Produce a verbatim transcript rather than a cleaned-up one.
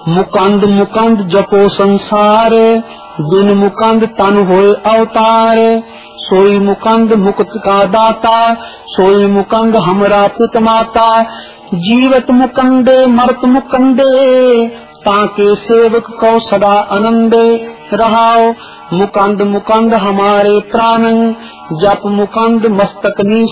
मुकंद मुकंद जपो संसार, बिन मुकंद तन होए अवतार। सोई मुकंद मुक्त का दाता, सोई मुकंद हमरा पित माता। जीवत मुकंदे मरत मुकंदे, ताके सेवक को सदा आनंदे रहाओ। मुकंद मुकंद हमारे प्राण, जप मुकंद मस्तक नी